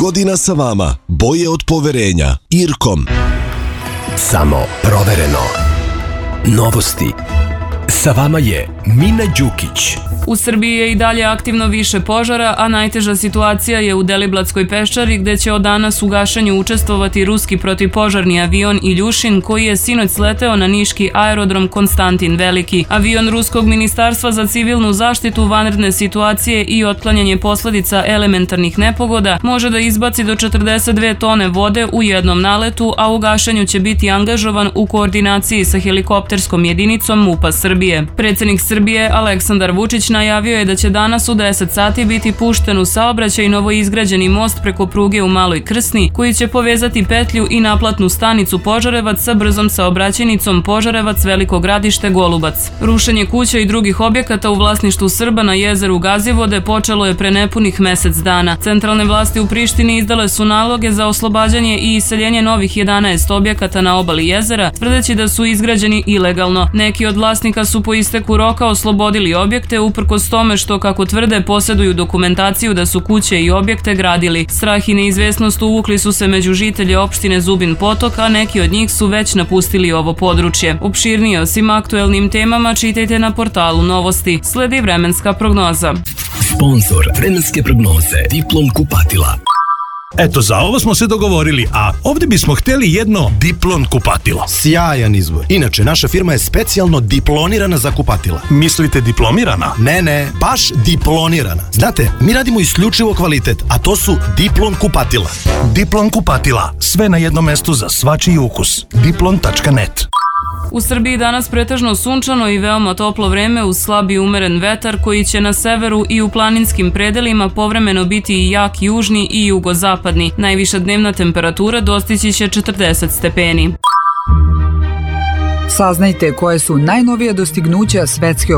godina sa vama, bolje od poverenja. Irkom. Samo provereno. Novosti. Sa vama je Mina Đukić. U Srbiji je i dalje aktivno više požara, a najteža situacija je u Deliblatskoj peščari gde će od danas u gašenju učestvovati ruski protivpožarni avion Iljušin koji je sinoć sleteo na niški aerodrom Konstantin Veliki. Avion Ruskog ministarstva za civilnu zaštitu, vanredne situacije i otklanjanje posledica elementarnih nepogoda može da izbaci do 42 tone vode u jednom naletu, a u gašenju će biti angažovan u koordinaciji sa helikopterskom jedinicom MUP-a Srbije. Predsednik Srbije Aleksandar Vučić najavio je da će danas u 10 sati biti pušten u saobraćaj novoizgrađeni most preko pruge u Maloj Krsni, koji će povezati petlju i naplatnu stanicu Požarevac sa brzom saobraćajnicom Požarevac-Veliko Gradište-Golubac. Rušenje kuća i drugih objekata u vlasništvu Srba na jezeru Gazivode počelo je pre nepunih mesec dana. Centralne vlasti u Prištini izdale su naloge za oslobađanje i iseljenje novih 11 objekata na obali jezera, tvrdeći da su izgrađeni ilegalno. Neki od vlasnika su po isteku roka oslobodili objekte uprkos tome što, kako tvrde, posjeduju dokumentaciju da su kuće i objekte gradili. Strah i neizvesnost uvukli su se među žitelje opštine Zubin Potok, a neki od njih su već napustili ovo područje. Opširnije o svim aktuelnim temama čitajte na portalu Novosti. Sledi vremenska prognoza. Sponzor vremenske prognoze Diplom kupatila. Eto, za ovo smo se dogovorili, a ovdje bismo hteli jedno Diplon kupatilo. Sjajan izbor. Inače, naša firma je specijalno diplonirana za kupatila. Mislite diplomirana? Ne, baš diplonirana. Znate, mi radimo isključivo kvalitet, a to su Diplon kupatila. Diplon kupatila. Sve na jednom mestu za svačiji ukus. Diplon.net. U Srbiji danas pretežno sunčano i veoma toplo vreme uz slab i umeren vetar koji će na severu i u planinskim predelima povremeno biti i jak južni i jugozapadni. Najviša dnevna temperatura dostići će 40 stepeni. Saznajte koje su najnovija dostignuća svetske